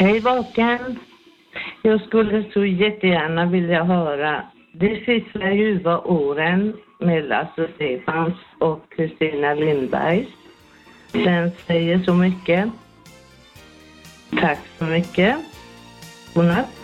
Hej Vaken. Jag skulle så jättegärna vilja höra de sista ljuva åren med Lasse Stefans och Kristina Lindberg. Den säger så mycket. Tack så mycket. Godnatt.